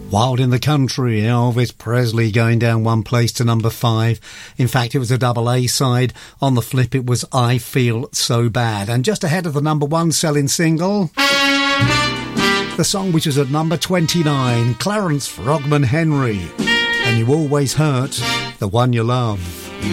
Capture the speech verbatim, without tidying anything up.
Wild in the Country, Elvis Presley going down one place to number five. In fact, it was a double A side. On the flip, it was I Feel So Bad. And just ahead of the number one selling single, the song which was at number twenty-nine, Clarence Frogman Henry. And You Always Hurt the One You Love.